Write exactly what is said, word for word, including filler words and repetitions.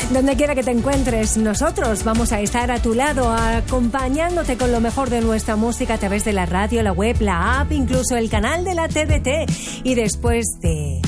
Donde quiera que te encuentres, nosotros vamos a estar a tu lado, acompañándote con lo mejor de nuestra música a través de la radio, la web, la app, incluso el canal de la T D T. Y después de